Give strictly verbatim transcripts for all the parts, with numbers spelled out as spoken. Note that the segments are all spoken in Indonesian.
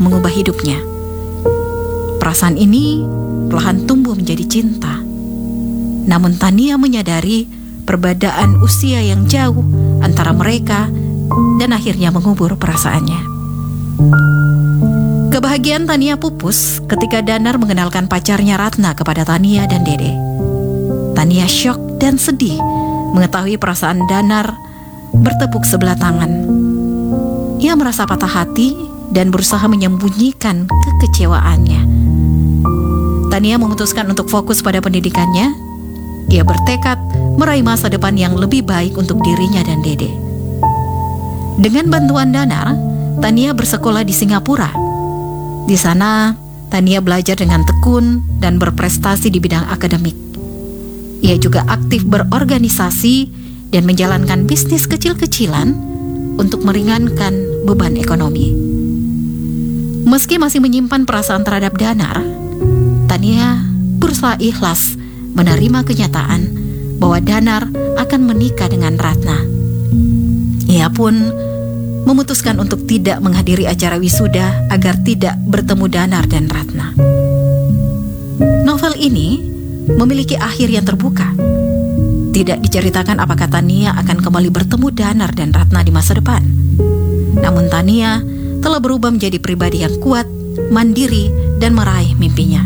mengubah hidupnya. Perasaan ini perlahan tumbuh menjadi cinta. Namun Tania menyadari perbedaan usia yang jauh antara mereka dan akhirnya mengubur perasaannya. Kebahagiaan Tania pupus ketika Danar mengenalkan pacarnya Ratna kepada Tania dan Dede. Tania syok dan sedih mengetahui perasaan Danar bertepuk sebelah tangan. Ia merasa patah hati dan berusaha menyembunyikan kekecewaannya. Tania memutuskan untuk fokus pada pendidikannya. Ia bertekad meraih masa depan yang lebih baik untuk dirinya dan Dede. Dengan bantuan Danar, Tania bersekolah di Singapura. Di sana, Tania belajar dengan tekun dan berprestasi di bidang akademik. Ia juga aktif berorganisasi dan menjalankan bisnis kecil-kecilan untuk meringankan beban ekonomi. Meski masih menyimpan perasaan terhadap Danar, Tania berusaha ikhlas menerima kenyataan bahwa Danar akan menikah dengan Ratna. Ia pun memutuskan untuk tidak menghadiri acara wisuda agar tidak bertemu Danar dan Ratna. Novel ini memiliki akhir yang terbuka. Tidak diceritakan apakah Tania akan kembali bertemu Danar dan Ratna di masa depan. Namun Tania telah berubah menjadi pribadi yang kuat, mandiri, dan meraih mimpinya.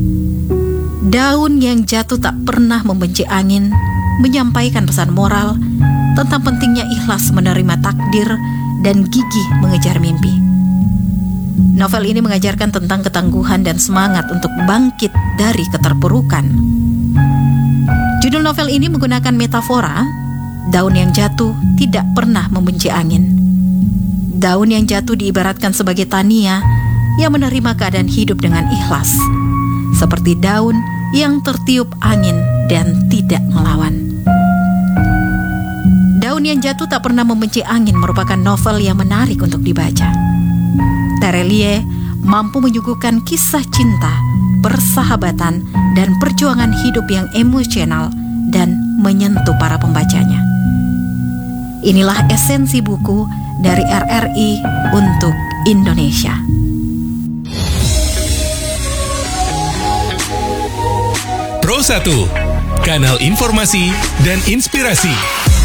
Daun yang jatuh tak pernah membenci angin menyampaikan pesan moral tentang pentingnya ikhlas menerima takdir dan gigih mengejar mimpi. Novel ini mengajarkan tentang ketangguhan dan semangat untuk bangkit dari keterpurukan. Judul novel ini menggunakan metafora, daun yang jatuh tidak pernah membenci angin. Daun yang jatuh diibaratkan sebagai Tania yang menerima keadaan hidup dengan ikhlas, seperti daun yang tertiup angin dan tidak melawan. Daun yang jatuh tak pernah membenci angin merupakan novel yang menarik untuk dibaca. Terelie mampu menyuguhkan kisah cinta, persahabatan, dan perjuangan hidup yang emosional dan menyentuh para pembacanya. Inilah esensi buku dari R R I untuk Indonesia. Pro satu, kanal informasi dan inspirasi.